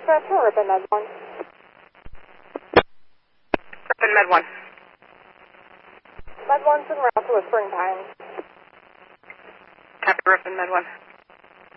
Director, Ribbon Med 1. Ribbon Med 1. Med 1's en route to Whispering Pines. Copy, Ribbon Med 1.